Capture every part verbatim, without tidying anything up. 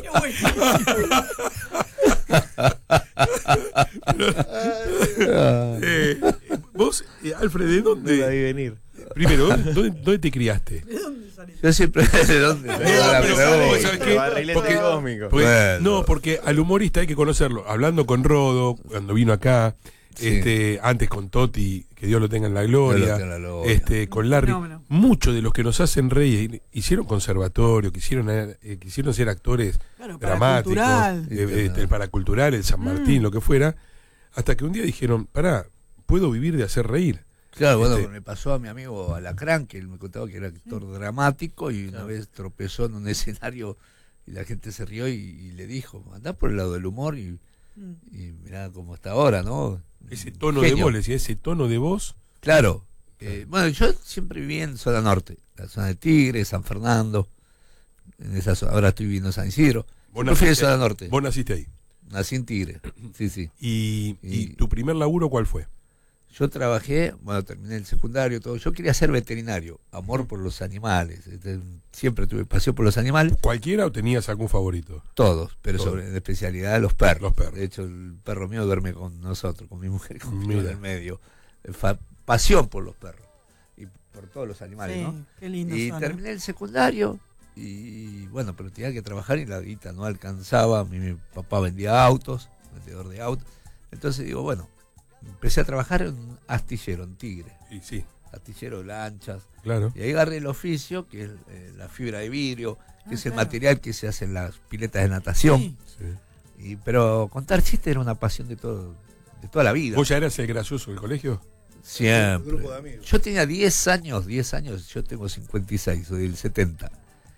eh, vos, eh, Alfred, ¿de dónde? No la vi venir. Primero, ¿dónde, dónde, dónde te criaste? ¿De dónde saliste? Yo siempre de dónde. No, pero ¿sabes, ¿sabes qué? Barrilete Porque, cósmico. porque- Bueno. no, porque al humorista hay que conocerlo. Hablando con Rodo, cuando vino acá, Sí. este, antes con Toti, que Dios lo tenga en la gloria, Dios lo tenga en la gloria. este, con Larry, Fenómeno. muchos de los que nos hacen reír hicieron conservatorio, quisieron, eh, quisieron ser actores Claro, dramáticos, paracultural. eh, este, el paracultural, el San Martín, Mm. lo que fuera, hasta que un día dijeron, pará, puedo vivir de hacer reír. Claro, bueno, Este- me pasó a mi amigo Alacrán, que él me contaba que era actor dramático y una vez tropezó en un escenario y la gente se rió y, y le dijo, andá por el lado del humor y, Mm. y mirá cómo está ahora, ¿no? Ese tono de Genio. voz, le decía, ese tono de voz, Claro. Eh, bueno, yo siempre viví en zona norte, la zona de Tigre, San Fernando, en esa zona, ahora estoy viviendo en San Isidro. Vos Yo fui de naciste- zona norte, vos naciste ahí. nací en Tigre, sí, sí. Y, y Y- tu primer laburo, ¿cuál fue? Yo trabajé, bueno, terminé el secundario, todo. Yo quería ser veterinario, amor por los animales. este, Siempre tuve pasión por los animales, ¿Cualquiera o tenías algún favorito? todos, pero Todos. sobre en especialidad los perros. Los perros. De hecho, el perro mío duerme con nosotros, con mi mujer, conmigo en Mira. el medio. Fa- pasión por los perros y por todos los animales, Sí, ¿no? qué lindo Y suena. terminé el secundario y bueno, pero tenía que trabajar y la guita no alcanzaba. Mi, mi papá vendía autos, vendedor de autos. Entonces digo, bueno, empecé a trabajar en un astillero, en Tigre, Y sí, astillero de lanchas. claro. Y ahí agarré el oficio, que es eh, la fibra de vidrio, que Ah, es el claro. material que se hace en las piletas de natación. Sí. Sí. Y, pero contar chistes era una pasión de todo, de toda la vida. ¿Vos ya eras el gracioso del colegio? Siempre. Un grupo de amigos. Yo tenía diez años, diez años, yo tengo cincuenta y seis, soy del setenta.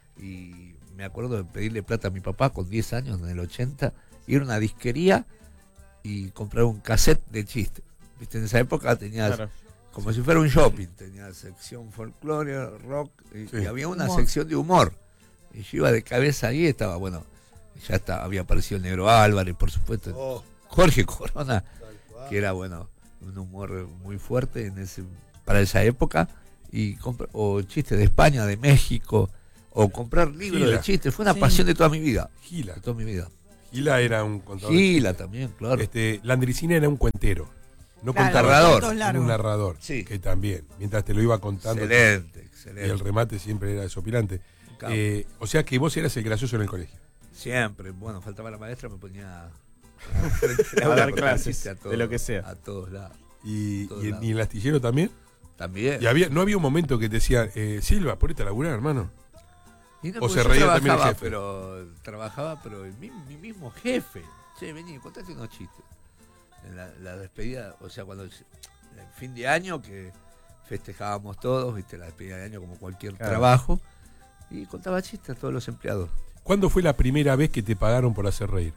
Y me acuerdo de pedirle plata a mi papá con diez años, en el ochenta, ir a una disquería y comprar un cassette de chiste. Viste, en esa época tenías Claro. como si fuera un shopping, tenías sección folclore, rock, y, Sí. y había una Humor. sección de humor. Y yo iba de cabeza ahí, estaba, bueno, ya está, había aparecido el Negro Álvarez, por supuesto, Oh, Jorge Corona, tal cual. que era, bueno, un humor muy fuerte en ese, para esa época, y compra- o chistes de España, de México, o comprar libros Gila. de chistes, fue una Sí. pasión de toda mi vida, Gila. de toda mi vida. Gila era un contador. Gila también, claro. Este, Landricina era un cuentero. No Claro, contaba, narrador. cuentos era largos. un narrador. Sí. Que también, mientras te lo iba contando. Excelente, Y el excelente. remate siempre era desopilante. Capo. Eh, o sea que vos eras el gracioso en el colegio. Siempre, bueno, faltaba la maestra, me ponía A dar clases, a de lo que sea. A todos lados. Y, Todos y, lados. y en el astillero también. También. Y había, no había un momento que te decían, eh, Silva, ponete a laburar, hermano. Y no, o porque se yo reía también el trabajaba, jefe. Pero, trabajaba, pero el mi, mi mismo jefe. Che, vení, contate unos chistes. En la, la despedida, o sea, cuando el fin de año que festejábamos todos, viste, la despedida de año como cualquier Claro. trabajo, y contaba chistes a todos los empleados. ¿Cuándo fue la primera vez que te pagaron por hacer reír?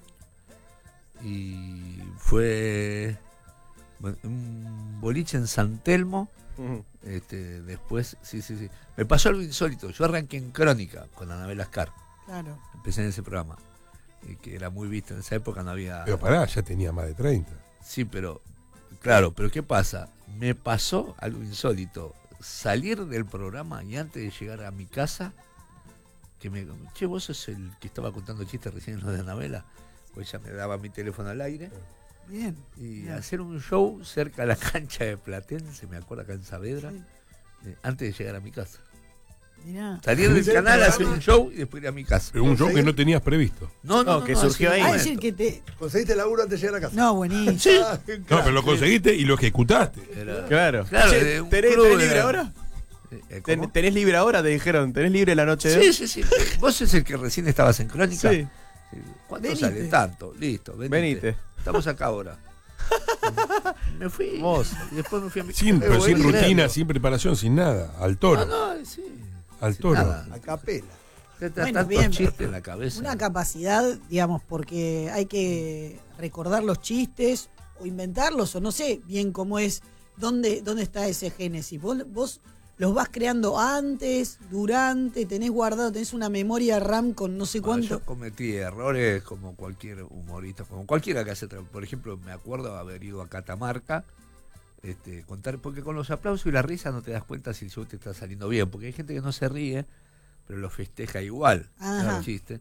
Y fue bueno, un boliche en San Telmo. Ujú. Este, después, sí, sí, sí. Me pasó algo insólito. Yo arranqué en Crónica con Anabel Ascar. Claro. Empecé en ese programa. Y que era muy visto. En esa época no había. Pero pará, ya tenía más de treinta. Sí, pero. Claro, pero ¿qué pasa? Me pasó algo insólito. Salir del programa y antes de llegar a mi casa, que me. Che, vos sos el que estaba contando chistes recién en lo de Anabela. Pues ella me daba mi teléfono al aire. Bien. Y Bien. hacer un show cerca de la cancha de Platense, me acuerdo acá en Saavedra, Sí. eh, antes de llegar a mi casa. Mirá. Salir del ¿Sí? canal, ¿Sí? hacer un show y después ir a mi casa. Pero un show que no tenías previsto. No, no, No, no, que no, surgió así ahí. Ah, un es momento. decir, que te. ¿Conseguiste laburo antes de llegar a casa? No, buenísimo. Sí. Ah, qué No, crack. pero lo conseguiste y lo ejecutaste. Era- Claro. Claro, Che, de un ¿tenés, club tenés de- libre ahora? Eh, Ten- ¿cómo? ¿Tenés libre ahora? Te dijeron, ¿tenés libre la noche de Sí, hoy? sí, sí. Vos sos el que recién estabas en Crónica. Sí. Sí. ¿Cuánto Venite. sale? Tanto. Listo, venite. Venite. Estamos acá ahora. Me fui. Hermoso. Y después me fui a mi Sin, casa. pero sin Bueno, rutina, claro. sin preparación, sin nada. Al toro. No, no, sí. Al Sin toro. nada. A capela. T- t- Bueno, Tantos bien. chistes en la cabeza. Una capacidad, digamos, porque hay que recordar los chistes o inventarlos, o no sé bien cómo es, dónde, dónde está ese génesis. Vos, vos los vas creando antes, durante, tenés guardado, tenés una memoria RAM con no sé Bueno, cuánto. yo cometí errores como cualquier humorista, como cualquiera que hace. tra- Por ejemplo, me acuerdo haber ido a Catamarca, este, contar, porque con los aplausos y la risa no te das cuenta si el show te está saliendo bien, porque hay gente que no se ríe, pero lo festeja igual, Ajá. el chiste.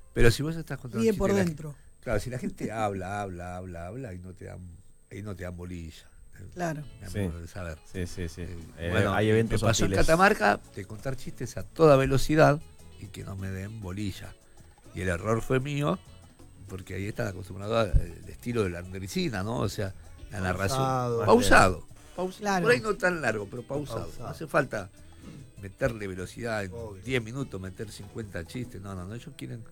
Pero si vos estás contando Ríe un chiste, por la- dentro. claro, si la gente habla, habla, habla, habla, y no te dan, ahí no te dan bolilla. Claro. Me Sí. acuerdo de saber. Sí, sí, sí. Eh, Eh, bueno, hay eventos me pasó en hostiles. Catamarca de contar chistes a toda velocidad y que no me den bolilla. Y el error fue mío, porque ahí están acostumbrados al estilo de la andricina, ¿no? O sea, la narración. Pausado. Pausado. Pausado. Claro. Por ahí no tan largo, pero pausado. Pausado. No hace falta meterle velocidad en Obvio. diez minutos, meter cincuenta chistes. No, no, no. Ellos quieren.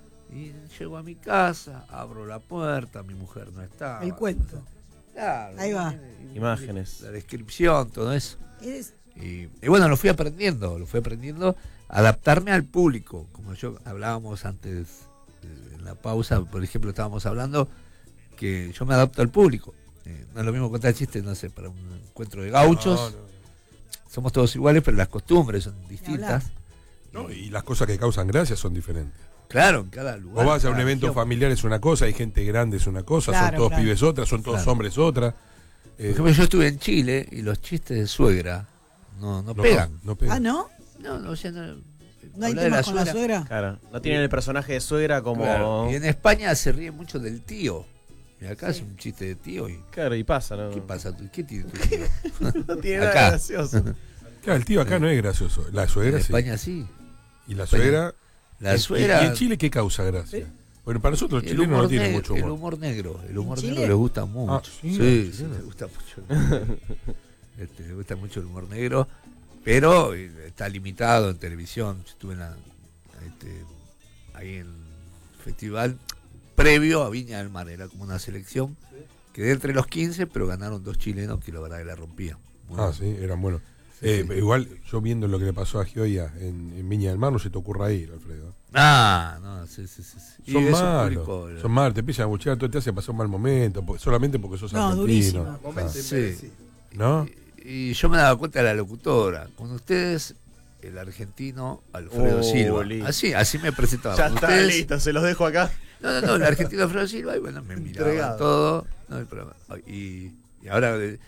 Y llego a mi casa, abro la puerta, mi mujer no está. El cuento. Claro, Ahí va. y- y- Imágenes. La descripción, todo eso. Es- Y, y bueno, lo fui aprendiendo, lo fui aprendiendo, adaptarme al público, como yo hablábamos antes eh, en la pausa, por ejemplo, estábamos hablando que yo me adapto al público. Eh, no es lo mismo contar chistes, no sé, para un encuentro de gauchos, No, no. somos todos iguales, pero las costumbres son distintas. No, y las cosas que causan gracia son diferentes. Claro, en cada lugar. O vas a un cada evento región. familiar es una cosa, hay gente grande es una cosa, son Claro, todos claro. pibes otra, son todos Claro. hombres otra. Por Eh, ejemplo, yo estuve en Chile y los chistes de suegra no, no, no pegan. No pegan. Ah, ¿no? No, no, o sea, no, ¿No hay hablar de temas con la suegra? Claro, no tienen el personaje de suegra como... Claro. Y en España se ríe mucho del tío. Y acá es un chiste de tío. Y, Claro, y pasa, ¿no? ¿qué pasa? ¿Qué tiene tu tío? No tiene Acá. nada gracioso. Claro, el tío acá no es gracioso. La En suegra sí. España sí. Y la España. suegra. La ¿Y- suegra. ¿Y en Chile qué causa gracia? ¿Sí? Bueno, para nosotros los el chilenos no humor, tienen negro, mucho el humor. humor negro. El humor ¿En negro Chile? les gusta mucho. Ah, sí, sí, los sí, chilenos. les gusta mucho. Este, les gusta mucho el humor negro. Pero eh, está limitado en televisión. Yo estuve en la, este, ahí en el festival previo a Viña del Mar. Era como una selección. Quedé entre los quince, pero ganaron dos chilenos que la verdad que la rompían. Muy Ah, bien. sí, eran buenos. Sí, Eh, sí. Igual, yo viendo lo que le pasó a Gioia en, en Viña del Mar, no se te ocurra ir, Alfredo. Ah, no, sí, sí, sí. sí. Y Son es un malos, público, son malos, te empiezan a buchear, todo te hace pasar un mal momento, porque- solamente porque sos No, argentino. durísimo. Momento Ah, inmerecido. ¿No? Y, y yo me daba cuenta de la locutora. Con ustedes, el argentino Alfredo Oh, Silva. listo. Así, así me presentaba. Ya Con está, ustedes- listo, se los dejo acá. No, no, no, el argentino Alfredo Silva, y bueno, me miraban Entregado. todo. No, el programa. Y, y ahora. eh,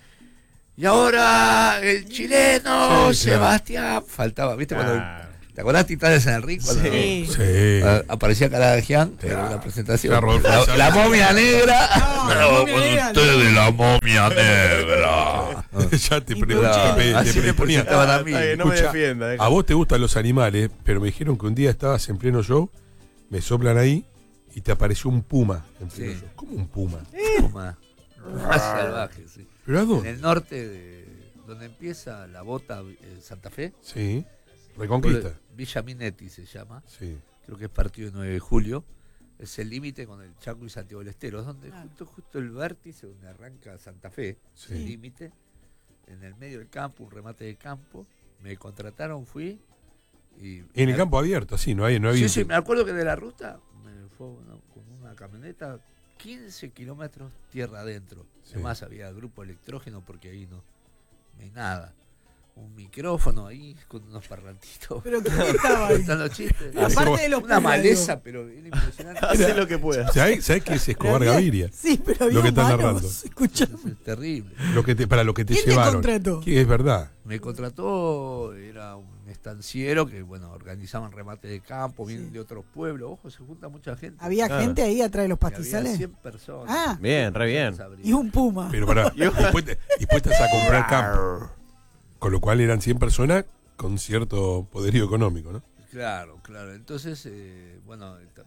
Y ahora el chileno Sí, claro. Sebastián. Faltaba, ¿viste? Cuando, Ah. ¿te acordás Titanes en el Ring? Cuando Sí. Sí. a- aparecía Calagian en Claro. la presentación. Está Rodolfo La, Sánchez. la momia negra. No, la momia negra, ustedes, la momia negra. ya te, Y pre- Puchela. te, pe- Así te me preponía. presentaban a mí. Está bien, no me Escucha, defienda. deja. A vos te gustan los animales, pero me dijeron que un día estabas en pleno show, me soplan ahí y te apareció un puma en pleno Sí. show. ¿Cómo un puma? Más, más salvaje, sí. ¿Pero a En dónde? el norte, de donde empieza la bota eh, Santa Fe, Sí. Reconquista. Villa Minetti se llama, Sí. creo que es partido de nueve de julio, es el límite con el Chaco y Santiago del Estero, es donde Claro. justo, justo el vértice donde arranca Santa Fe, Sí. el límite, en el medio del campo, un remate de campo, me contrataron, fui y... En el me- campo abierto, así, no, hay, no había. Sí, sí, me acuerdo que de la ruta me fue una- con una camioneta quince kilómetros tierra adentro. Sí. Además había grupo electrógeno porque ahí no, no hay nada. Un micrófono ahí con unos parlantitos. Pero ¿qué estaba ahí? Contando chistes. Aparte de los Una pumas, maleza, digo. pero era impresionante. Hace lo que pueda. ¿Sabés, sabés qué es Escobar Pero había- Gaviria? Sí, pero había Lo que estás humanos, narrando. escuchá. Es terrible. Lo que te, para lo que te ¿Quién te llevaron. contrató? Que es verdad. Me contrató, era un estanciero que, bueno, organizaban remate de campo, vienen Sí. de otros pueblos. Ojo, se junta mucha gente. ¿Había Claro. gente ahí atrás de los Y había pastizales? cien personas. Ah. Bien, re bien. Y un puma. Pero para, dispuestas, dispuestas a comprar campo. Con lo cual eran cien personas con cierto poderío económico, ¿no? Claro, claro. Entonces, eh, bueno, ta-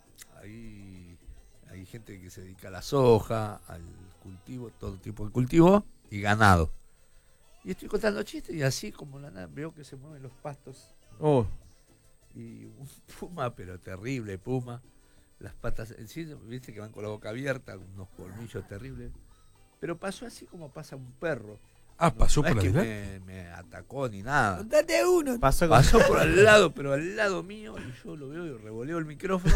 ahí hay gente que se dedica a la soja, al cultivo, todo tipo de cultivo y ganado. Y estoy contando chistes y así como la nada veo que se mueven los pastos Oh, y un puma, pero terrible puma. Las patas, en sí, viste que van con la boca abierta, con unos colmillos terribles. Pero pasó así como pasa un perro. Ah, No- pasó no por es que adelante. me, me atacó ni nada. Contate uno. pasó con... Pasó por al lado, pero al lado mío, y yo lo veo y revoleo el micrófono.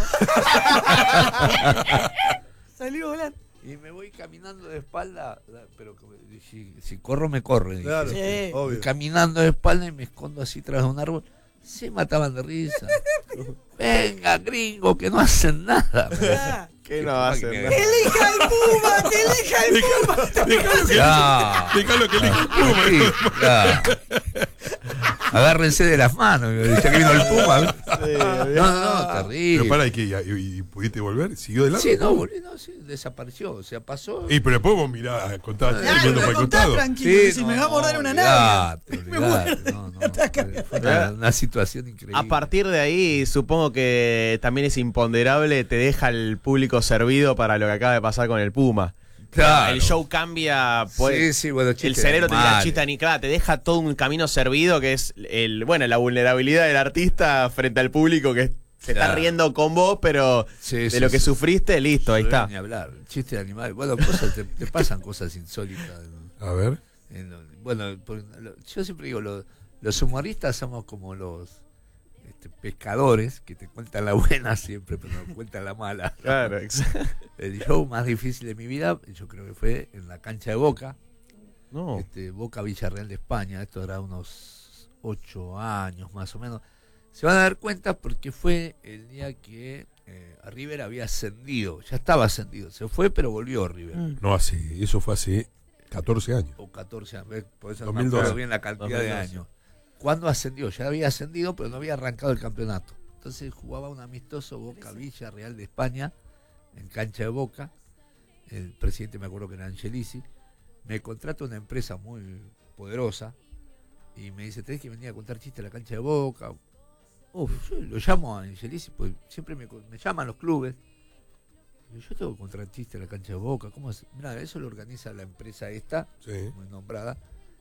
Salió volando. Y me voy caminando de espalda, pero como- si, si corro me corre. dije. Claro, Sí. obvio. Voy caminando de espalda y me escondo así tras de un árbol. Se mataban de risa. Venga, gringo, que no hacen nada. Ah, ¿Qué no va a hacer? Que- nada? ¡Elija el puma! ¡Que elija el puma! Dejalo que, Ya. dejalo que elija el puma. Sí, ya. agárrense de las manos, ya que vino el Puma. Sí, No, no, terrible. Pero para, ¿y, qué? ¿Y, y pudiste volver? ¿Siguió de largo? Sí, no, volví, no, sí, desapareció, o sea, pasó. Y pero después vos mirá, contá, Claro, mirando lo para el contás costado. tranquilo, si no, me va a morder no, una nave. olvidate, Me olvidate, muerde. no, no, Ataca. fue una, una situación increíble. A partir de ahí, supongo que también es imponderable, te deja el público servido para lo que acaba de pasar con el Puma. Claro. El show cambia, pues, Sí, sí, bueno, el chistes cerebro te tira animales. chiste ni claro, te deja todo un camino servido que es el, bueno, la vulnerabilidad del artista frente al público que se está Claro. riendo con vos, pero Sí, de sí, lo que sí. sufriste, listo, ahí Sí, está. Ni hablar, chiste de animales. Bueno, cosas, te, te pasan cosas insólitas. A ver. En lo- bueno, por- lo- yo siempre digo, lo- los humoristas somos como los este, pescadores que te cuentan la buena siempre, pero no cuentan la mala. Claro, exacto. El show más difícil de mi vida, yo creo que fue en la cancha de Boca, No. este, Boca Villarreal de España. Esto era unos ocho años más o menos. Se van a dar cuenta porque fue el día que eh, a River había ascendido, ya estaba ascendido, se fue pero volvió River. Mm. No hace, eso fue hace catorce años. O catorce años, ¿ves? Por eso no dos me mil doce. acuerdo bien la cantidad de dos mil doce. años. ¿Cuándo ascendió? Ya había ascendido, pero no había arrancado el campeonato. Entonces jugaba un amistoso Boca Villa Real de España, en cancha de Boca. El presidente me acuerdo que era Angelici. Me contrata una empresa muy poderosa y me dice, tenés que venir a contar chistes a la cancha de Boca. Uf, yo lo llamo a Angelici, pues siempre me, me llaman los clubes. Y yo tengo que contar chistes a la cancha de Boca. ¿Cómo es? Mirá, eso lo organiza la empresa esta, Sí. muy nombrada,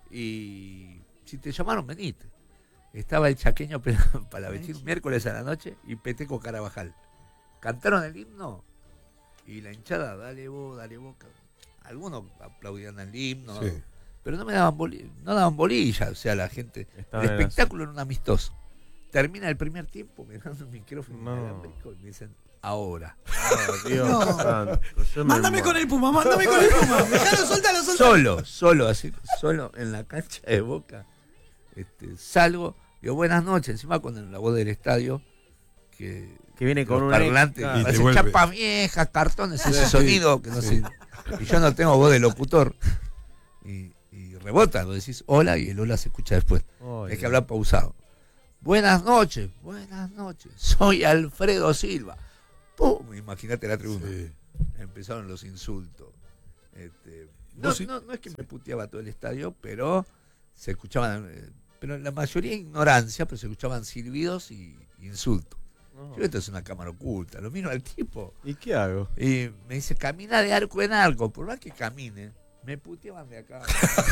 y si te llamaron, venite. Estaba el chaqueño para vestir miércoles a la noche y Peteco Carabajal. Cantaron el himno y la hinchada, dale vos, dale Boca. Algunos aplaudían el himno, Sí. pero no me daban bolilla, no daban bolilla, o sea, la gente. Estaba El en la- espectáculo era un amistoso. Termina el primer tiempo, me dan un micrófono No. inalámbrico y me dicen, ahora. Oh, Dios No. santo, yo me Mándame muero. con el Puma, mándame con el Puma. Dejalo, suéltalo, suéltalo. Solo, solo, así, solo en la cancha de Boca. Este, salgo, digo buenas noches, encima con la voz del estadio, que, Que viene con los un parlantes, claro. Y te parece vuelve. chapa vieja, cartones, ese Sí. sonido que no Sí. sé. Y yo no tengo voz de locutor. Y, y rebota, lo decís hola y el hola se escucha después. Ay, Hay que hablar pausado. Buenas noches, buenas noches. Soy Alfredo Silva. ¡Pum! Imagínate la tribuna. Sí. Empezaron los insultos. Este, no, Vos sí- no, no es que me puteaba todo el estadio, pero se escuchaban, eh, pero la mayoría ignorancia, pero se escuchaban silbidos y insultos. no. Yo, esto es una cámara oculta, lo miro al tipo ¿Y qué hago? y me dice, camina de arco en arco, por más que camine, me puteaban de acá.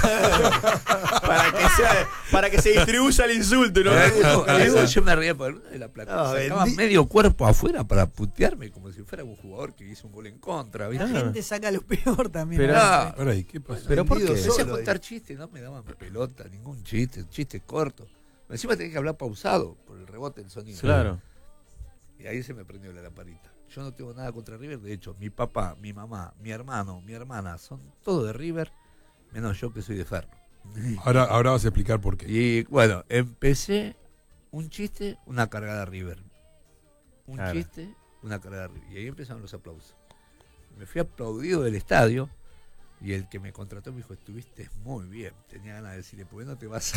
Para que, sea, para que se distribuya el insulto, ¿no? Eso, eso yo me reía por uno de la plata. No, Sacaba bendi- medio cuerpo afuera para putearme como si fuera un jugador que hizo un gol en contra, ¿viste? La gente saca lo peor también. Pero- ¿no? Ah, Pará, ¿y qué pasa? Pero ¿por qué? Empecé a Solo, contar chistes, no me daban pelota, ningún chiste, chiste corto. Encima tenía que hablar pausado por el rebote del sonido. Claro. Y ahí se me prendió la lamparita. Yo no tengo nada contra River, de hecho, mi papá, mi mamá, mi hermano, mi hermana, son todos de River, menos yo que soy de Ferro. Ahora, ahora vas a explicar por qué. Y bueno, empecé un chiste, una cargada River. Un Claro. chiste, una cargada River. Y ahí empezaron los aplausos. Me fui aplaudido del estadio y el que me contrató me dijo, estuviste muy bien. Tenía ganas de decirle, ¿por qué no te vas?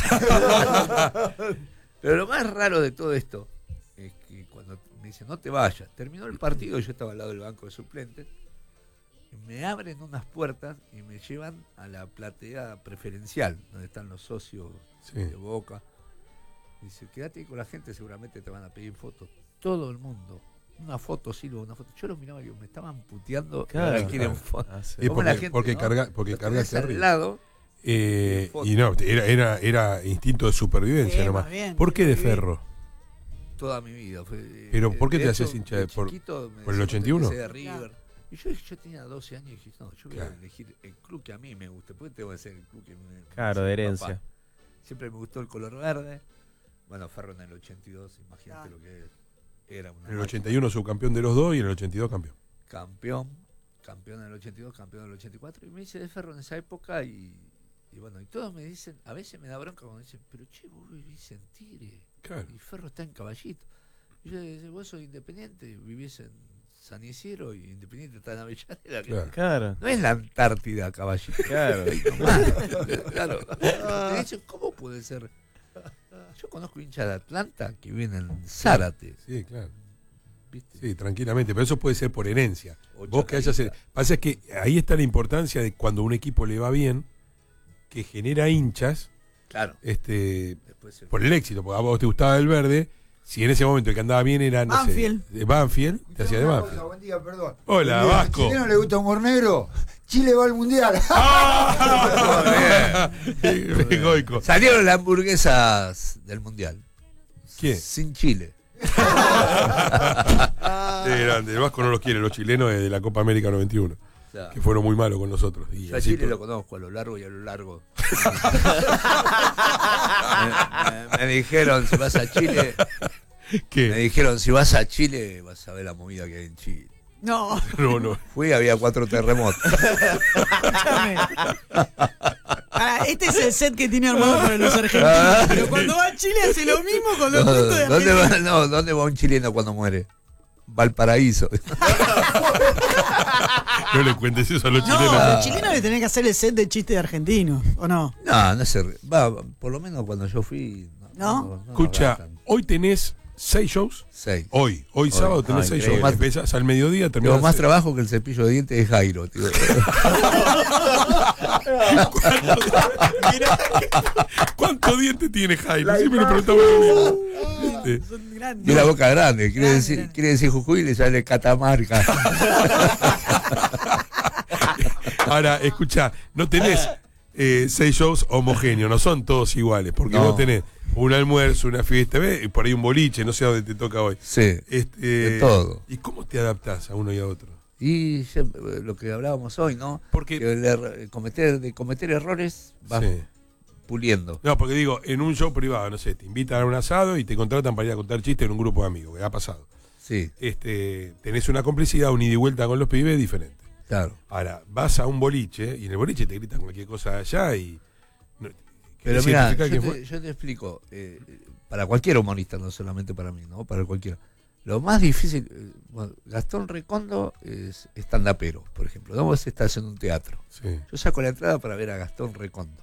Pero lo más raro de todo esto es que cuando me dicen, no te vayas, terminó el partido, yo estaba al lado del banco de suplentes, y me abren unas puertas y me llevan a la platea preferencial, donde están los socios Sí. de Boca. Dice, quédate ahí con la gente, seguramente te van a pedir fotos. Todo el mundo. Una foto, Silva, una foto. Yo los miraba y digo, me estaban puteando. Claro, ahora quieren claro. fotos. Ah, sí. Y Como la porque, gente, porque, ¿no? carga, porque Lo cargaste tenés al arriba. lado. Eh, foto. y no, era, era, era instinto de supervivencia Sí, nomás. más bien, ¿Por qué de sí. Ferro? Toda mi vida. Fue, Pero, ¿por qué de te hecho, haces hincha de- por- chiquito me por el decían, ochenta y uno? "No te empecé de River". Y yo, yo tenía doce años y dije, no, yo voy Claro. a elegir el club que a mí me guste. ¿Por qué tengo que ser el club que me Claro, me de dice mi herencia. papá? Siempre me gustó el color verde. Bueno, Ferro en el ochenta y dos, imagínate Claro. lo que era una En el máquina. ochenta y uno subcampeón de los dos y en el ochenta y dos campeón. Campeón, campeón en el ochenta y dos, campeón en el ochenta y cuatro, y me hice de Ferro en esa época y, y bueno, y todos me dicen, a veces me da bronca cuando dicen, pero che, vos vivís en Tigre Claro. y Ferro está en Caballito. Y yo les digo, vos sos independiente, vivís en San Isidro y Independiente está en Avellaneda. que Claro. Claro. No es la Antártida, Caballito. Claro. Ahí nomás. Claro. Te dicen, ¿cómo puede ser? Yo conozco hinchas de Atlanta que viven en Zárate. Sí, claro. ¿Viste? Sí, tranquilamente, pero eso puede ser por herencia. O Vos que hayas... chacarita. Pasa es que ahí está la importancia de cuando un equipo le va bien, que genera hinchas Claro. este Después se- por el éxito, porque a vos te gustaba el verde, si en ese momento el que andaba bien era, no Banfield. sé, de Banfield, te hacía de Una Banfield. cosa, buen día, perdón. Hola, Buen día. Vasco. ¿Al chileno le gusta humor negro? Chile va al mundial. ¡Ah! Goico. Salieron las hamburguesas del mundial. ¿Quién? Sin chile. Qué grande. El Vasco no los quiere, los chilenos de la Copa América noventa y uno, O sea, que fueron muy malos con nosotros. Y yo a así Chile todo. lo conozco a lo largo y a lo largo. me, me- me dijeron, si vas a Chile, me ¿Qué? dijeron, si vas a Chile, vas a ver la movida que hay en Chile. No, No, no. Fui, había cuatro terremotos. escúchame. Pará, este es el set que tiene armado para los argentinos. Pero cuando va a Chile hace lo mismo con los puntos de ¿Dónde Argentina. va, no, ¿dónde va un chileno cuando muere? Valparaíso. No le cuentes eso a los No, chilenos. los chilenos le tenés que hacer el set de chiste de argentinos, ¿o no? No, no se re- va, por lo menos cuando yo fui. ¿No? Escucha, gastan. hoy tenés seis shows. Seis. Hoy, hoy, sábado tenés Ah, seis increíble. shows. Empezás al mediodía, Tengo terminás. más trabajo que el cepillo de dientes de Jairo, tío. ¿Cuántos dientes tiene Jairo? Siempre le preguntamos lo mismo. ¿Viste? Son grandes. Tiene la boca grande, quiere Grande, decir, grande. quiere decir Jujuy y le sale Catamarca. Ahora, escucha, no tenés eh, seis shows homogéneos, no son todos iguales, porque No. vos tenés un almuerzo, una fiesta, ¿ves? Y por ahí un boliche, no sé a dónde te toca hoy. Sí, Este, de todo. ¿Y cómo te adaptás a uno y a otro? Y ya, eh, lo que hablábamos hoy, ¿no? Porque, Que el er- cometer, de cometer errores vas sí. puliendo. No, porque digo, en un show privado, no sé, te invitan a un asado y te contratan para ir a contar chistes en un grupo de amigos, que ha pasado. Sí, Este, tenés una complicidad, un ida y vuelta con los pibes diferente. claro. Ahora, vas a un boliche y en el boliche te gritan cualquier cosa de allá y... no- Pero ¿querés mira, identificar yo quién te, fue? yo te explico, eh, para cualquier humorista, no solamente para mí, ¿no? Para cualquiera. Lo más difícil, eh, bueno, Gastón Recondo es estandapero, por ejemplo. ¿no? Vos estás en un teatro. Sí. Yo saco la entrada para ver a Gastón Recondo.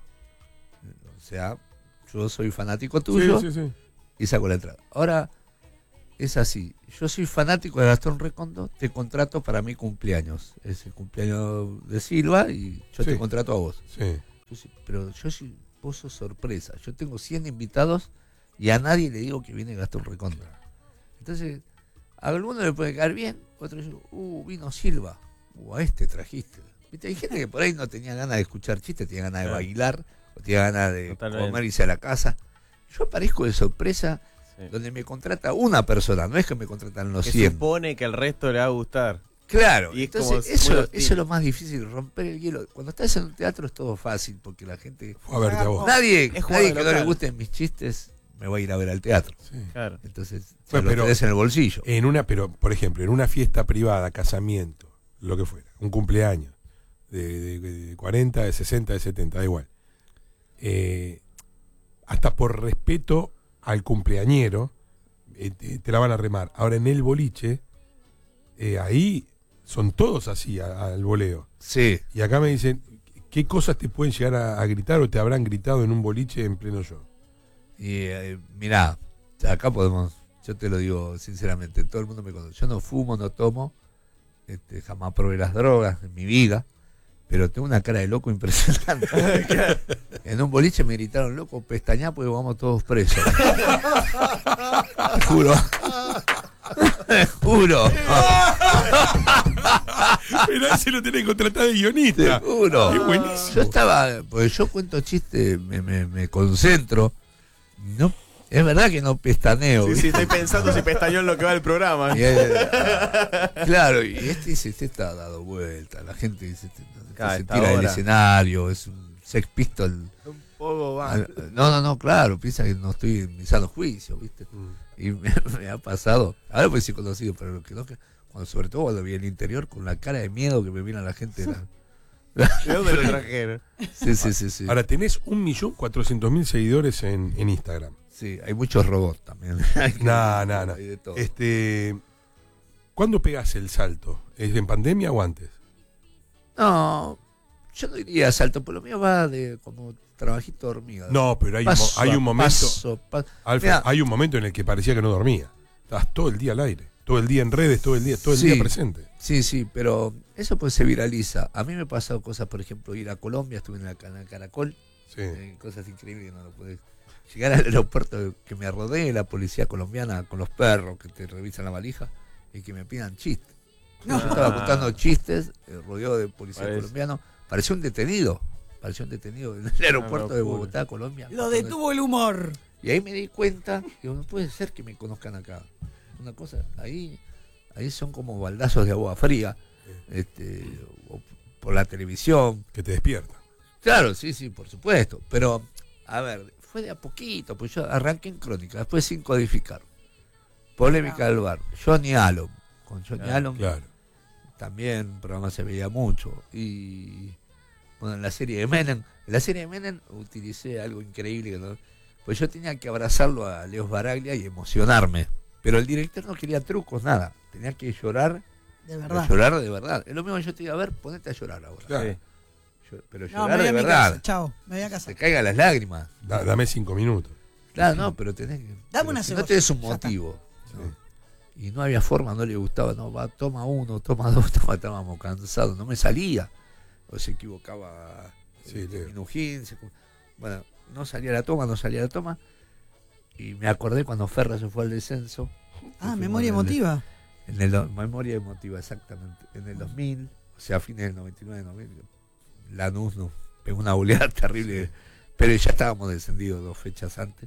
O sea, yo soy fanático tuyo Sí, sí, sí. y saco la entrada. Ahora, es así. Yo soy fanático de Gastón Recondo, te contrato para mi cumpleaños. Es el cumpleaños de Silva y yo Sí. te contrato a vos. Sí. Yo sí, pero yo sí, vos sos sorpresa. Yo tengo cien invitados y a nadie le digo que viene Gastón Recondo. Entonces, a alguno le puede caer bien, otro dice, uh, vino Silva, uh, a este trajiste. ¿Viste? Hay gente que por ahí no tenía ganas de escuchar chistes, tenía ganas de Claro. bailar, o tenía ganas de Totalmente. comer y irse a la casa. Yo aparezco de sorpresa Sí. donde me contrata una persona, no es que me contratan los Que cien. supone que el resto le va a gustar. Claro, Y es entonces como muy eso, hostil. eso es lo más difícil, romper el hielo. Cuando estás en un teatro es todo fácil, porque la gente... Fue a verte a vos. Nadie, Es jugar nadie de que no le local. gusten mis chistes me va a ir a ver al teatro. Sí. Claro. Entonces, ya Bueno, lo pero- tenés en el bolsillo. En una, pero, por ejemplo, en una fiesta privada, casamiento, lo que fuera, un cumpleaños de, de- de cuarenta, de sesenta, de setenta, da igual. Eh, hasta por respeto al cumpleañero, eh, te, te la van a remar. Ahora en el boliche, eh, ahí son todos así a- al voleo. Sí, Y acá me dicen, ¿qué cosas te pueden llegar a, a gritar o te habrán gritado en un boliche en pleno show? y eh, mirá, acá podemos, yo te lo digo sinceramente, todo el mundo me conoce. Yo no fumo, no tomo, este, jamás probé las drogas en mi vida, pero tengo una cara de loco impresionante. En un boliche me gritaron, loco, pestañá porque vamos todos presos. Te juro. Te juro. Pero ahí se lo tenés contratado de Te guionista. juro. Qué buenísimo. Yo estaba, porque yo cuento chistes, me, me, me concentro. No, es verdad que no pestaneo. Sí, ¿viste? sí, estoy pensando si pestañó en lo que va el programa. Y, eh, claro, y este dice, este está dado vuelta. La gente dice, este, este Claro, se esta tira del hora. escenario, es un sex pistol. Un poco va. Al- No, no, no, claro, piensa que no estoy en mi sano juicio, ¿viste? Mm. Y me, me ha pasado, ahora pues sí conocido, pero lo que no, que cuando, sobre todo cuando vi el interior, con la cara de miedo que me mira la gente. la- ¿De dónde lo trajeron? Sí, sí, sí, sí. Ahora tenés un millón cuatrocientos mil seguidores en, en Instagram. Sí, hay muchos robots también. No, no, no. Hay de todo. Este, ¿cuándo pegás el salto? ¿Es en pandemia o antes? No, yo no diría salto, por lo mío va de como trabajito hormiga. No, pero hay, Paso un, mo- hay a un momento. paso, pa- Alfred, Mirá. hay un momento en el que parecía que no dormía. Estabas todo el día al aire, todo el día en redes, todo el día, todo el Sí. día presente. Sí, sí, pero eso pues se viraliza. A mí me ha pasado cosas, por ejemplo, ir a Colombia, estuve en la Canal Caracol, Sí. eh, cosas increíbles que no lo puedes. Llegar al aeropuerto, que me rodee la policía colombiana con los perros que te revisan la valija y que me pidan chistes. No. Yo estaba contando chistes, eh, rodeado de policía Parece. colombiano, parecía un detenido, pareció un detenido en el aeropuerto de locura. Bogotá, Colombia. Lo detuvo el humor. Y ahí me di cuenta que no puede ser que me conozcan acá. Una cosa, ahí, ahí son como baldazos de agua fría, este, o por la televisión. Que te despierta. Claro, sí, sí, por supuesto. Pero, a ver, fue de a poquito, pues yo arranqué en Crónica, después sin codificar. Polémica del bar. Johnny Allen. Con Johnny Claro, Allen Claro. también el programa se veía mucho. Y bueno, en la serie de Menem, en la serie de Menem utilicé algo increíble, que no- pues yo tenía que abrazarlo a Leo Baraglia y emocionarme. Pero el director no quería trucos, nada. Tenía que llorar, De pero verdad. llorar de verdad. Es lo mismo que yo te diga, a ver, ponete a llorar ahora. Claro. Sí. Yo- pero No, me llorar voy de a mi verdad. casa. Chao, me voy a casa. Te caigan las lágrimas. Da- dame cinco minutos. Claro, no, pero tenés que. Dame pero una si no cebolla, tenés un ya está. motivo. ¿no? Y no había forma, no le gustaba, no, va, toma uno, toma dos, toma, estábamos cansados, no me salía. O se equivocaba Sí, eh, Leo. Minujín, se equi- bueno, no salía la toma, no salía la toma. Y me acordé cuando Ferra se fue al descenso. Ah, que memoria fuimos en el- emotiva. En el, do- memoria emotiva, exactamente. En el dos mil, o sea, a fines del noventa y nueve, dos mil, Lanús nos pegó una oleada terrible, pero ya estábamos descendidos dos fechas antes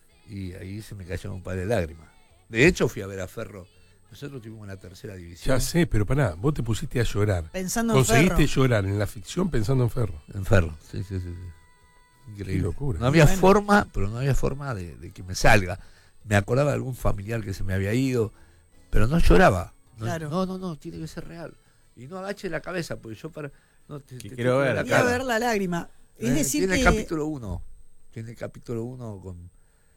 y ahí se me cayeron un par de lágrimas. De hecho, fui a ver a Ferro. Nosotros tuvimos la tercera división Ya sé, pero pará, vos te pusiste a llorar. Pensando en Conseguiste Ferro. llorar en la ficción pensando en Ferro. en Ferro. Sí, sí, sí, sí. Increíble. Qué locura. No había Bueno. forma, pero no había forma de, de que me salga. Me acordaba de algún familiar que se me había ido, pero no lloraba. No, Claro. no, no, no, tiene que ser real. Y no agache la cabeza, porque yo para. No, te, Que te quiero toco ver. la Voy a cara. ver la lágrima. Es Eh, decir tiene que... capítulo uno. Tiene capítulo uno con.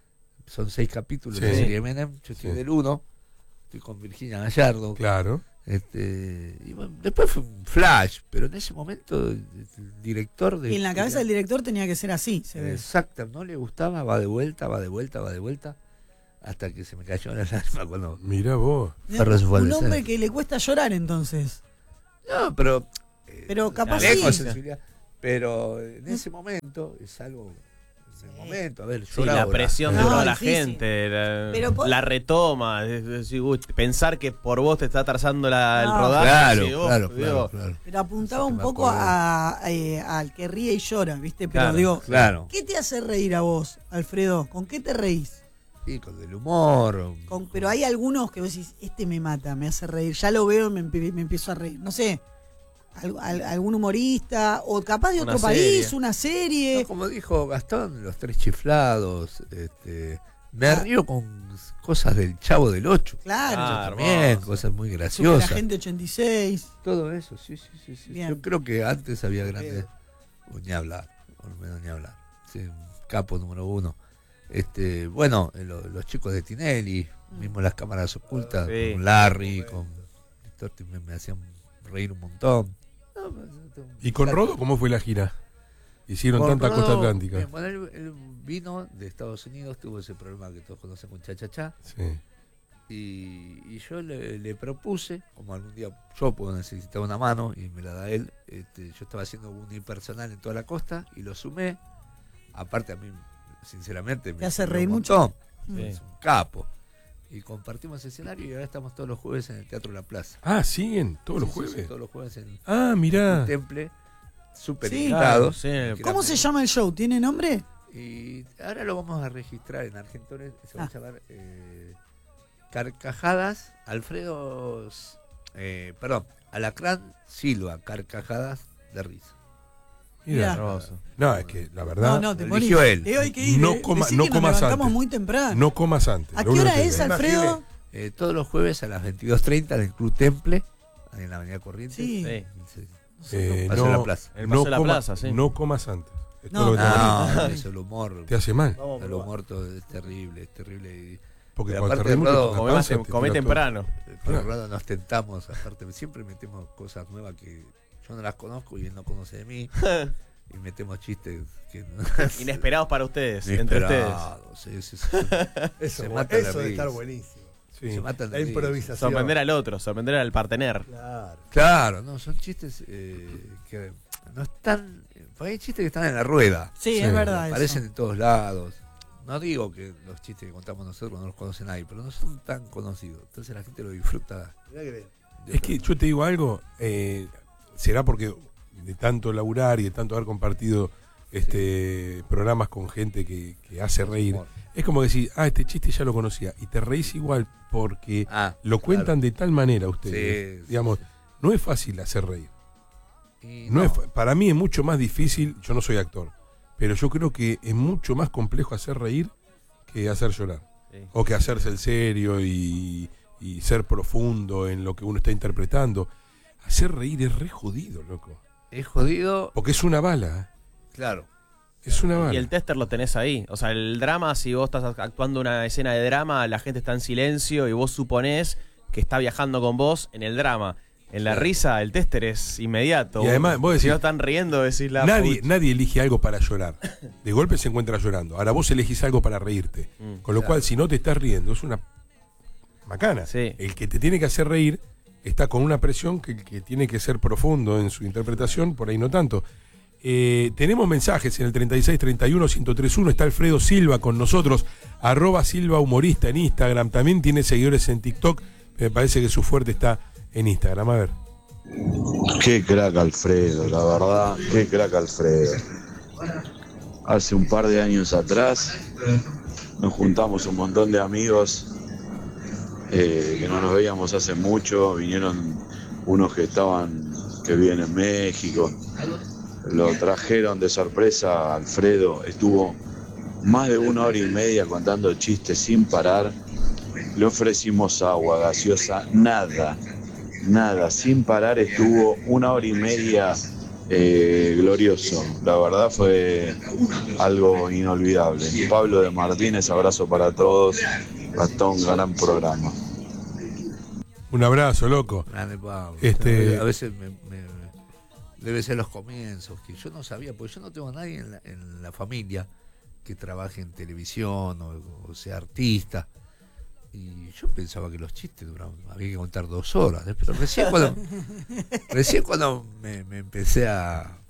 Son seis capítulos Sí. de la serie de Menem. Yo estoy Sí. del uno. Estoy con Virginia Gallardo. Claro. Este, y bueno, después fue un flash, pero en ese momento el, el director de. Y en la cabeza del director tenía que ser así, se ve. Exacto, no le gustaba, va de vuelta, va de vuelta, va de vuelta. Hasta que se me cayó la lágrima cuando. Mirá vos. Ferro se fue al Un hombre descenso. que le cuesta llorar entonces. No, pero. eh, Pero capaz lejos, sí. sensibilidad, pero en ese momento es algo. En el Sí. momento, a ver, Sí, llora la ahora. presión de No, toda la difícil. gente, la, Pero po- la retoma, es- es- es- uy, pensar que por vos te está atrasando la, el No. rodaje. Claro, sí, oh, claro, digo, claro, claro. Pero apuntaba Eso que un me poco acordé. a, eh, al que ríe y llora, ¿viste? Pero Claro, digo, Claro. ¿qué te hace reír a vos, Alfredo? ¿Con qué te reís? Sí, con el humor. Con- pero hay algunos que vos decís, este me mata, me hace reír. Ya lo veo y me, empie- me empiezo a reír. No sé, al- al- algún humorista, o capaz de Una otro país, serie. una serie. No, como dijo Gastón, los tres chiflados. Este, me Ah. río con cosas del Chavo del Ocho. Claro, Ah, También, hermoso. cosas muy Super graciosas. Agente ochenta y seis. Todo eso, sí, sí, sí. sí. Bien. Yo creo que antes había grandes. Ni hablar, por lo menos ni hablar. Sí, un capo número uno. Este, bueno, eh, lo- los chicos de Tinelli, mismo las cámaras ocultas, Sí. con Larry, con Torti, me, me hacían reír un montón. No, pues, ¿Y con Rodo cómo fue la gira? Hicieron Con tanta Rodo, costa atlántica. bien, bueno, él, él vino de Estados Unidos, tuvo ese problema que todos conocen con Cha Cha Cha. Sí. Y, y yo le, le propuse, como algún día yo puedo necesitar una mano y me la da él, este, yo estaba haciendo un unipersonal en toda la costa y lo sumé. Aparte a mí, sinceramente, me Te hace sirvió reír un mucho. montón. Sí. Es un capo. Y compartimos escenario y ahora estamos todos los jueves en el Teatro La Plaza. Ah, siguen todos los Sí, sí, sí, jueves. todos los jueves en Ah, un mirá. temple, súper Sí. invitados. Sí, ¿Cómo se llama el show? ¿Tiene nombre? Y ahora lo vamos a registrar en Argentores, se va Ah. a llamar eh, Carcajadas, Alfredo, eh, perdón, Alacrán Silva, Carcajadas de risa. Mirá. hermoso. No, es que la verdad, No, no, te lo morís. eligió él. Eh, hay que ir, No eh. coma- Decí no que nos comas levantamos antes. muy temprano. no comas antes. ¿A lo qué único hora que te es, digo. Alfredo? Eh, todos los jueves a las veintidós treinta en el Club Temple, ahí en la Avenida Corrientes. Sí. Sí. Sí. Eh, Paseo de no, la Plaza. El no Paseo de la coma- Plaza, sí. no comas antes. Es No, todo lo que te digo. No, es el humor. Te hace mal. Vamos, El humor todo es terrible, es terrible. Y, Porque Pero cuando te aparte reís mucho Rodo, con la Comé, más panza, tem- te comé tira todo. temprano. eh, por el lado nos tentamos, aparte siempre metemos cosas nuevas que yo no las conozco y él no conoce de mí. Y metemos chistes que inesperados para ustedes, entre ustedes. Sí, sí, sí. Eso, Se bu- matan de eso de risa. estar buenísimo. Sí. Se matan de La risa. improvisación. Sorprender al otro, sorprender al partener. Claro. Claro, no, son chistes eh, que no están. Porque hay chistes que están en la rueda. Sí, Sí. es verdad. eso. Aparecen en todos lados. No digo que los chistes que contamos nosotros no los conoce nadie, pero no son tan conocidos. Entonces la gente lo disfruta. Mirá que bien. de Es que otra yo te digo algo, eh, será porque de tanto laburar y de tanto haber compartido este programas con gente que, que hace reír, manera. es como decir, ah, este chiste ya lo conocía, y te reís igual porque Ah, lo cuentan de tal manera ustedes. Sí, Digamos, sí, no es fácil hacer reír. Y No es, fa- para mí es mucho más difícil, yo no soy actor, pero yo creo que es mucho más complejo hacer reír que hacer llorar. Sí. O que hacerse el serio y, y ser profundo en lo que uno está interpretando. Hacer reír es re jodido, loco. es jodido, Porque es una bala, ¿eh? claro. Es una bala. Y el tester lo tenés ahí. O sea, el drama, si vos estás actuando una escena de drama, la gente está en silencio y vos suponés que está viajando con vos en el drama. En la Claro. risa, el tester es inmediato. Y además, vos decís- si no están riendo, decís la Nadie, pucha. nadie elige algo para llorar. De golpe se encuentra llorando. Ahora vos elegís algo para reírte. Mm, Con lo claro. cual, si no te estás riendo, es una macana. Sí. El que te tiene que hacer reír está con una presión que el que tiene que ser profundo en su interpretación, por ahí no tanto. Eh, tenemos mensajes en el treinta y seis treinta y uno ciento treinta y uno. Está Alfredo Silva con nosotros, arroba Silva Humorista en Instagram. También tiene seguidores en TikTok. Me parece que su fuerte está en Instagram. A ver. Qué crack Alfredo, la verdad, qué crack Alfredo. Hace un par de años atrás nos juntamos un montón de amigos eh, que no nos veíamos hace mucho. Vinieron unos que estaban, que viven en México. Lo trajeron de sorpresa a Alfredo. Estuvo más de una hora y media contando chistes sin parar. Le ofrecimos agua, gaseosa, nada. Nada, sin parar estuvo una hora y media eh, glorioso. La verdad fue algo inolvidable. Pablo de Martínez, abrazo para todos. Gastón, gran programa. Un abrazo, loco. Grande Pablo. Este- A veces me, me- debe ser los comienzos, que yo no sabía, porque yo no tengo a nadie en la, en la familia que trabaje en televisión o, o sea artista. Y yo pensaba que los chistes duraban, había que contar dos horas. ¿eh? Pero recién cuando, recién cuando me, me empecé a, a,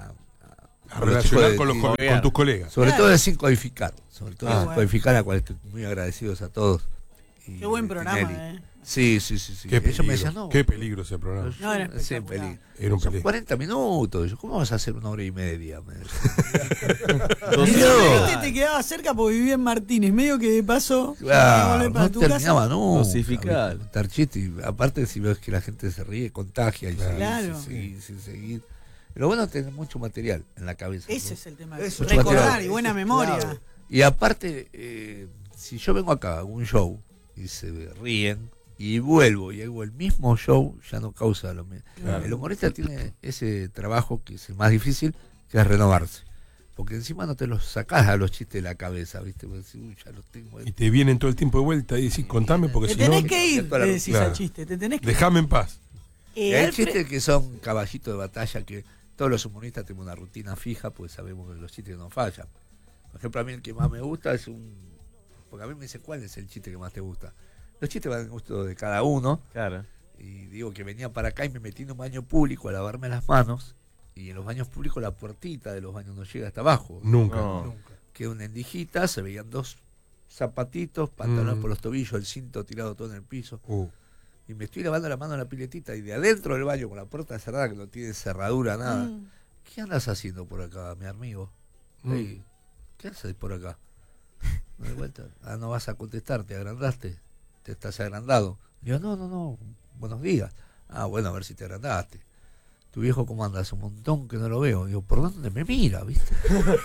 A con los chicos relacionar de- con, los, con, de- con tus colegas. sobre Claro. todo de sin codificar, sobre todo Ah. de sin codificar, a cual estoy muy agradecidos a todos. Y Qué buen programa, Tinelli. eh. Sí, sí, sí, sí. Qué Ellos peligro, me decían, no, qué peligro ese programa. No, era sí, espectacular. peligro. Era un Son peligro. cuarenta minutos. Yo, ¿cómo vas a hacer una hora y media? Me decía. Dos Y horas. este te quedaba cerca porque vivía en Martínez, medio que de paso Claro, volver para no tu terminaba casa. nunca. Dosificar. ¿viste? Contar chistes. Y aparte, si ves que la gente se ríe, contagia. Y seguir, Claro. seguir, seguir, seguir. Lo bueno es tener mucho material en la cabeza. Ese ¿no? es el tema. Eso es Recordar clave. y buena Eso es memoria. clave. Y aparte, eh, si yo vengo acá a un show y se ríen y vuelvo y hago el mismo show, ya no causa lo mismo. Claro. El humorista tiene ese trabajo que es el más difícil, que es renovarse. Porque encima no te los sacás a los chistes de la cabeza, ¿viste? Porque decís, "Uy, ya los tengo ahí". Y te vienen todo el tiempo de vuelta y decís, contame porque Te si no, tenés que ir, Claro. le decís Claro. al chiste. Te tenés que déjame en paz. Eh, Y hay Alfred- chistes que son caballitos de batalla, que todos los humoristas tenemos una rutina fija, pues sabemos que los chistes no fallan. Por ejemplo, a mí el que más me gusta es un... Porque a mí me dicen, ¿cuál es el chiste que más te gusta? Los chistes van al gusto de cada uno. Claro. Y digo que venía para acá y me metí en un baño público a lavarme las manos. Y en los baños públicos la puertita de los baños no llega hasta abajo. Nunca. No. Quedó una endijita, se veían dos zapatitos, pantalón Mm. por los tobillos, el cinto tirado todo en el piso. Uh, Y me estoy lavando la mano en la piletita y de adentro del baño con la puerta cerrada, que no tiene cerradura, nada. Mm. ¿Qué andas haciendo por acá, mi amigo? Mm. Ey, ¿qué haces por acá? Me doy vuelta. Ah, no vas a contestar, te agrandaste. Te estás agrandado. Digo, no, no, no. Buenos días. Ah, bueno, a ver si te agrandaste. Tu viejo, ¿cómo anda? Hace un montón que no lo veo. Digo, ¿por dónde me mira, viste?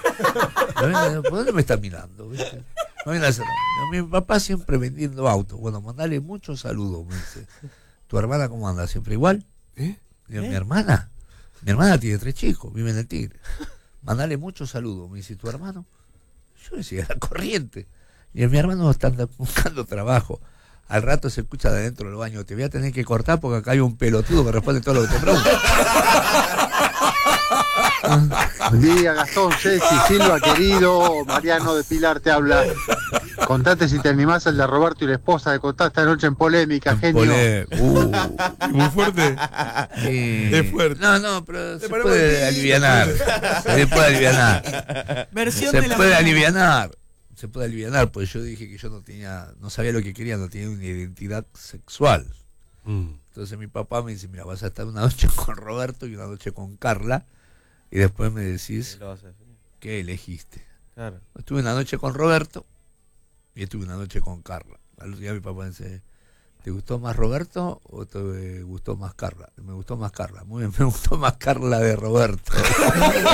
¿Por dónde me está mirando, viste? No viene a hacer- Digo, mi papá siempre vendiendo autos. Bueno, mandale muchos saludos, me dice. ¿Tu hermana cómo anda? ¿Siempre igual? ¿Eh? Digo, ¿Eh? mi hermana. Mi hermana tiene tres chicos, vive en el Tigre. Mandale muchos saludos. Me dice, ¿tu hermano? Yo decía, la corriente. Y mi hermano está andando buscando trabajo. Al rato se escucha de adentro del baño, te voy a tener que cortar porque acá hay un pelotudo que responde todo lo que te pregunto. Buen día, Gastón, Ceci, Silva, querido. Mariano de Pilar te habla. Contate si te animás al de Roberto y la esposa de contar esta noche en polémica, genio. Pole- uh, Muy fuerte. eh, Es fuerte. No, no, pero se ponemos puede el- alivianar. Se puede alivianar. Versión Se de la puede mañana. alivianar. Se puede alivianar, pues yo dije que yo no tenía, no sabía lo que quería, no tenía una identidad sexual. Mm. Entonces mi papá me dice, mira, vas a estar una noche con Roberto y una noche con Carla, y después me decís Lo vas a definir. qué elegiste. Claro. Estuve una noche con Roberto y estuve una noche con Carla. Al otro día mi papá me dice, ¿te gustó más Roberto o te gustó más Carla? Me gustó más Carla. Muy bien, me gustó más Carla de Roberto.